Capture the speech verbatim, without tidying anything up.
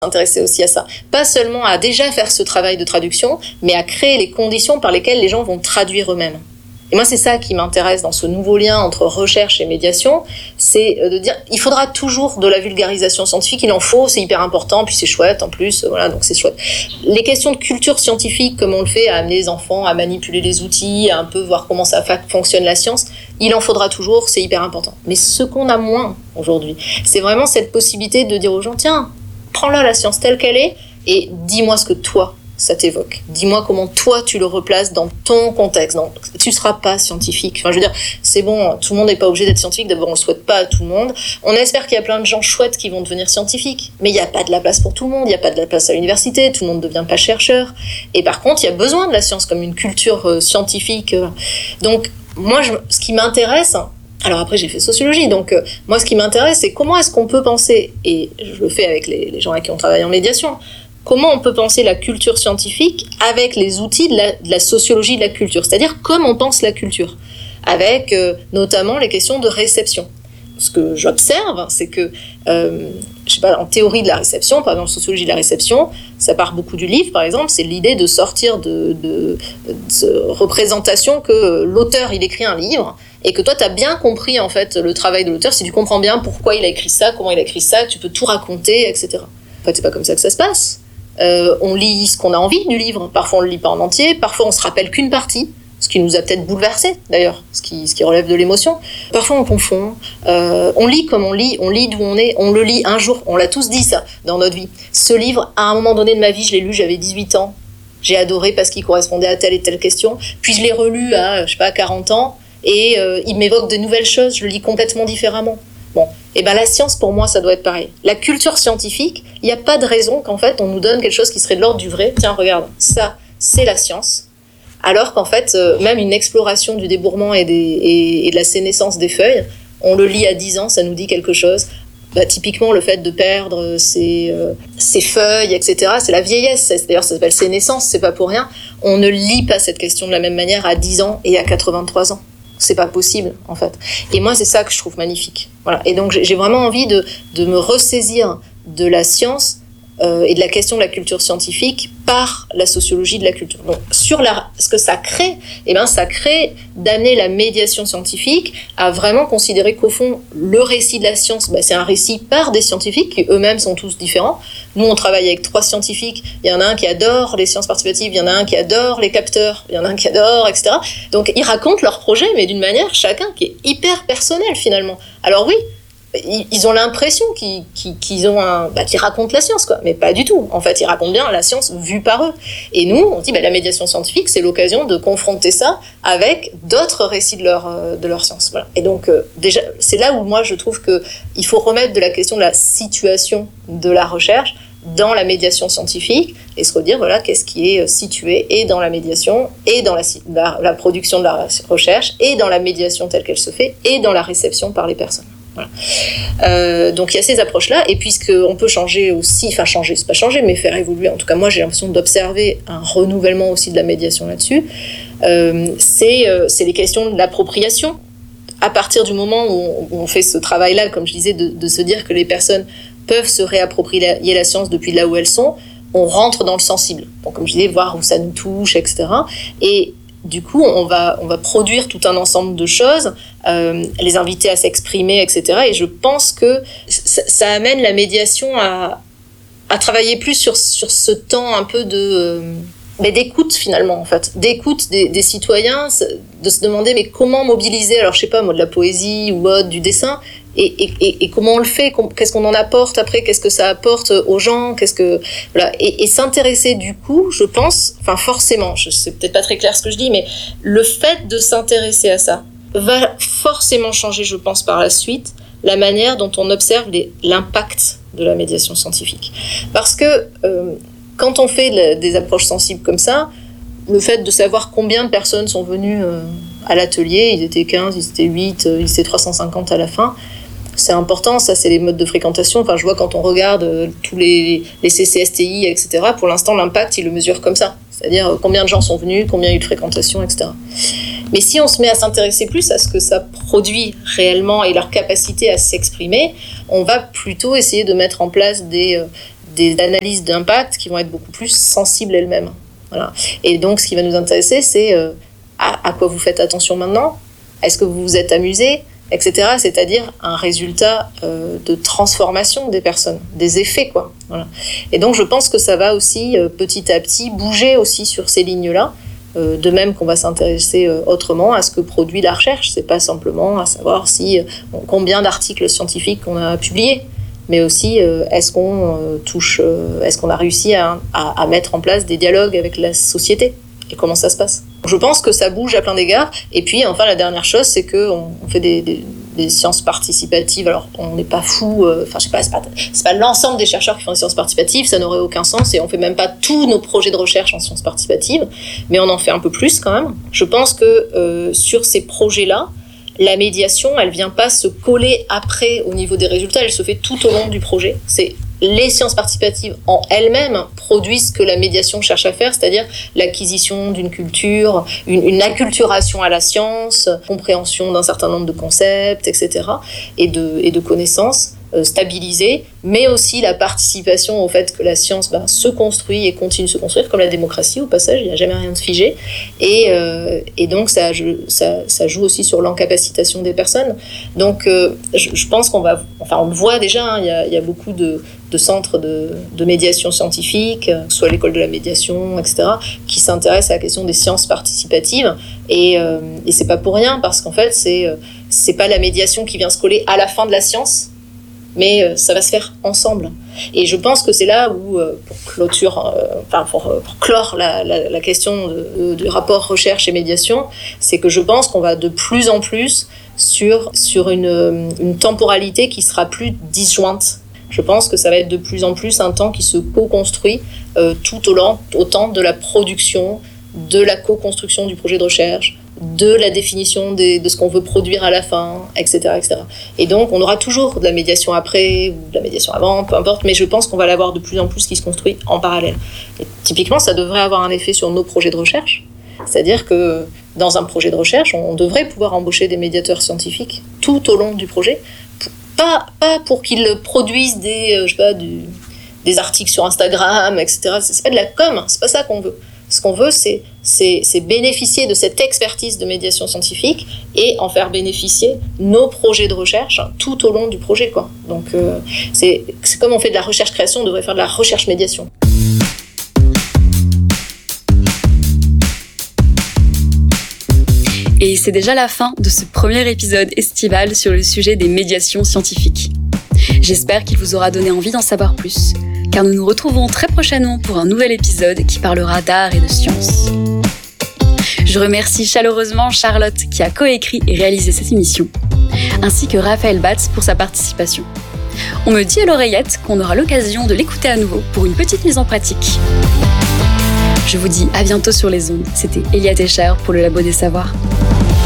s'intéresser aussi à ça. Pas seulement à déjà faire ce travail de traduction, mais à créer les conditions par lesquelles les gens vont traduire eux-mêmes. Et moi, c'est ça qui m'intéresse dans ce nouveau lien entre recherche et médiation, c'est de dire, il faudra toujours de la vulgarisation scientifique, il en faut, c'est hyper important, puis c'est chouette en plus, voilà, donc c'est chouette. Les questions de culture scientifique, comme on le fait, à amener les enfants à manipuler les outils, à un peu voir comment ça fonctionne la science, il en faudra toujours, c'est hyper important. Mais ce qu'on a moins aujourd'hui, c'est vraiment cette possibilité de dire aux gens, tiens, prends-la la science telle qu'elle est, et dis-moi ce que toi, ça t'évoque. Dis-moi comment toi, tu le replaces dans ton contexte. Donc, tu ne seras pas scientifique. Enfin, je veux dire, c'est bon, tout le monde n'est pas obligé d'être scientifique. D'abord, on ne le souhaite pas à tout le monde. On espère qu'il y a plein de gens chouettes qui vont devenir scientifiques. Mais il n'y a pas de la place pour tout le monde. Il n'y a pas de la place à l'université. Tout le monde ne devient pas chercheur. Et par contre, il y a besoin de la science comme une culture euh, scientifique. Donc, moi, je, ce qui m'intéresse... Alors après, j'ai fait sociologie, donc euh, moi, ce qui m'intéresse, c'est comment est-ce qu'on peut penser, et je le fais avec les, les gens avec qui on travaille en médiation, comment on peut penser la culture scientifique avec les outils de la, de la sociologie de la culture, c'est-à-dire comme on pense la culture, avec euh, notamment les questions de réception. Ce que j'observe, c'est que, euh, je sais pas, en théorie de la réception, par exemple, en sociologie de la réception, ça part beaucoup du livre, par exemple, c'est l'idée de sortir de, de, de représentation que l'auteur, il écrit un livre, et que toi, tu as bien compris, en fait, le travail de l'auteur, si tu comprends bien pourquoi il a écrit ça, comment il a écrit ça, tu peux tout raconter, et cetera. En fait, c'est pas comme ça que ça se passe. Euh, on lit ce qu'on a envie du livre. Parfois, on le lit pas en entier. Parfois, on se rappelle qu'une partie, ce qui nous a peut-être bouleversé, d'ailleurs, ce qui, ce qui relève de l'émotion. Parfois, on confond. Euh, on lit comme on lit, on lit d'où on est, on le lit un jour. On l'a tous dit, ça, dans notre vie. Ce livre, à un moment donné de ma vie, je l'ai lu, j'avais dix-huit ans. J'ai adoré parce qu'il correspondait à telle et telle question. Puis, je l'ai relu à, je sais pas, quarante ans. Et euh, il m'évoque de nouvelles choses, je le lis complètement différemment. Bon, et ben la science, pour moi, ça doit être pareil. La culture scientifique, il n'y a pas de raison qu'en fait, on nous donne quelque chose qui serait de l'ordre du vrai. Tiens, regarde, ça, c'est la science. Alors qu'en fait, euh, même une exploration du débourrement et, des, et, et de la sénescence des feuilles, on le lit à dix ans, ça nous dit quelque chose. Bah, typiquement, le fait de perdre ses, euh, ses feuilles, et cetera, c'est la vieillesse. D'ailleurs, ça s'appelle sénescence, c'est pas pour rien. On ne lit pas cette question de la même manière à dix ans et à quatre-vingt-trois ans. C'est pas possible, en fait. Et moi, c'est ça que je trouve magnifique. Voilà. Et donc, j'ai vraiment envie de, de me ressaisir de la science euh, et de la question de la culture scientifique par la sociologie de la culture. Donc, sur la, ce que ça crée, eh ben, ça crée d'amener la médiation scientifique à vraiment considérer qu'au fond, le récit de la science, ben, c'est un récit par des scientifiques qui eux-mêmes sont tous différents. Nous, on travaille avec trois scientifiques. Il y en a un qui adore les sciences participatives, il y en a un qui adore les capteurs, il y en a un qui adore, et cetera. Donc, ils racontent leur projet, mais d'une manière, chacun, qui est hyper personnelle, finalement. Alors oui, ils ont l'impression qu'ils, qu'ils, qu'ils, ont un, bah, qu'ils racontent la science, quoi. Mais pas du tout. En fait, ils racontent bien la science vue par eux. Et nous, on dit, bah, la médiation scientifique, c'est l'occasion de confronter ça avec d'autres récits de leur, euh, de leur science. Voilà. Et donc, euh, déjà, c'est là où moi, je trouve qu'il faut remettre de la question de la situation de la recherche dans la médiation scientifique et se redire, voilà, qu'est-ce qui est situé et dans la médiation, et dans la, la, la production de la recherche, et dans la médiation telle qu'elle se fait, et dans la réception par les personnes. Voilà. Euh, donc il y a ces approches-là, et puisqu'on peut changer aussi, enfin changer, c'est pas changer, mais faire évoluer, en tout cas moi j'ai l'impression d'observer un renouvellement aussi de la médiation là-dessus, euh, c'est, euh, c'est les questions de l'appropriation. À partir du moment où on, où on fait ce travail-là, comme je disais, de, de se dire que les personnes peuvent se réapproprier la, la science depuis là où elles sont, on rentre dans le sensible. Bon, comme je disais, voir où ça nous touche, et cetera. Et du coup, on va, on va produire tout un ensemble de choses, euh, les inviter à s'exprimer, et cetera. Et je pense que ça, ça amène la médiation à, à travailler plus sur, sur ce temps un peu de, euh, mais d'écoute finalement, en fait. D'écoute des, des citoyens, de se demander mais comment mobiliser, alors je sais pas, moi, de la poésie ou autre, du dessin, et, et, et, et comment on le fait, qu'est-ce qu'on en apporte après, qu'est-ce que ça apporte aux gens, qu'est-ce que, voilà, et, et s'intéresser du coup, je pense, enfin forcément, je sais peut-être pas très clair ce que je dis, mais le fait de s'intéresser à ça va forcément changer, je pense, par la suite, la manière dont on observe les, l'impact de la médiation scientifique. Parce que euh, quand on fait des approches sensibles comme ça, le fait de savoir combien de personnes sont venues euh, à l'atelier, ils étaient quinze, ils étaient huit, euh, ils étaient trois cent cinquante à la fin, c'est important, ça c'est les modes de fréquentation. Enfin, je vois quand on regarde euh, tous les, les C C S T I, et cetera, pour l'instant l'impact il le mesure comme ça, c'est-à-dire euh, combien de gens sont venus, combien il y a eu de fréquentation, et cetera. Mais si on se met à s'intéresser plus à ce que ça produit réellement et leur capacité à s'exprimer, on va plutôt essayer de mettre en place des, euh, des analyses d'impact qui vont être beaucoup plus sensibles elles-mêmes. Voilà. Et donc, ce qui va nous intéresser, c'est euh, à, à quoi vous faites attention maintenant ? Est-ce que vous vous êtes amusé ? Etc. C'est-à-dire un résultat euh, de transformation des personnes, des effets, quoi. Voilà. Et donc, je pense que ça va aussi, euh, petit à petit, bouger aussi sur ces lignes-là, euh, de même qu'on va s'intéresser euh, autrement à ce que produit la recherche. C'est pas simplement à savoir si, euh, combien d'articles scientifiques on a publiés, mais aussi euh, est-ce qu'on euh, touche, euh, est-ce qu'on a réussi à, à, à mettre en place des dialogues avec la société et comment ça se passe. Je pense que ça bouge à plein d'égards. Et puis, enfin, la dernière chose, c'est qu'on on fait des, des, des sciences participatives. Alors, on n'est pas fou. Euh, enfin, je sais pas, c'est pas, c'est pas l'ensemble des chercheurs qui font des sciences participatives. Ça n'aurait aucun sens. Et on fait même pas tous nos projets de recherche en sciences participatives. Mais on en fait un peu plus quand même. Je pense que euh, sur ces projets-là, la médiation, elle vient pas se coller après au niveau des résultats. Elle se fait tout au long du projet. C'est les sciences participatives en elles-mêmes produisent ce que la médiation cherche à faire, c'est-à-dire l'acquisition d'une culture, une, une acculturation à la science, compréhension d'un certain nombre de concepts, et cetera, et de, et de connaissances euh, stabilisées, mais aussi la participation au fait que la science ben, se construit et continue de se construire, comme la démocratie, au passage, il n'y a jamais rien de figé. Et, euh, et donc, ça, ça, ça joue aussi sur l'encapacitation des personnes. Donc, euh, je, je pense qu'on va... Enfin, on le voit déjà, hein, il y a, il y a beaucoup de... de centres de, de médiation scientifique, soit l'école de la médiation, et cetera, qui s'intéressent à la question des sciences participatives. Et, euh, et c'est pas pour rien, parce qu'en fait, c'est, c'est pas la médiation qui vient se coller à la fin de la science, mais euh, ça va se faire ensemble. Et je pense que c'est là où, euh, pour clôture, euh, enfin pour, pour clore la, la, la question de, de, du rapport recherche et médiation, c'est que je pense qu'on va de plus en plus sur, sur une, une temporalité qui sera plus disjointe. Je pense que ça va être de plus en plus un temps qui se co-construit euh, tout au long, au temps de la production, de la co-construction du projet de recherche, de la définition des, de ce qu'on veut produire à la fin, et cetera, et cetera. Et donc, on aura toujours de la médiation après ou de la médiation avant, peu importe, mais je pense qu'on va l'avoir de plus en plus qui se construit en parallèle. Et typiquement, ça devrait avoir un effet sur nos projets de recherche, c'est-à-dire que dans un projet de recherche, on devrait pouvoir embaucher des médiateurs scientifiques tout au long du projet, Pas, pas pour qu'ils produisent des, euh, je sais pas, du, des articles sur Instagram, et cetera. C'est, c'est pas de la com, c'est pas ça qu'on veut. Ce qu'on veut, c'est, c'est, c'est bénéficier de cette expertise de médiation scientifique et en faire bénéficier nos projets de recherche tout au long du projet, quoi. Donc, euh, c'est, c'est comme on fait de la recherche-création, on devrait faire de la recherche-médiation. Et c'est déjà la fin de ce premier épisode estival sur le sujet des médiations scientifiques. J'espère qu'il vous aura donné envie d'en savoir plus, car nous nous retrouvons très prochainement pour un nouvel épisode qui parlera d'art et de science. Je remercie chaleureusement Charlotte qui a coécrit et réalisé cette émission, ainsi que Raphaël Batz pour sa participation. On me dit à l'oreillette qu'on aura l'occasion de l'écouter à nouveau pour une petite mise en pratique. Je vous dis à bientôt sur les ondes. C'était Elia Techer pour le Labo des Savoirs.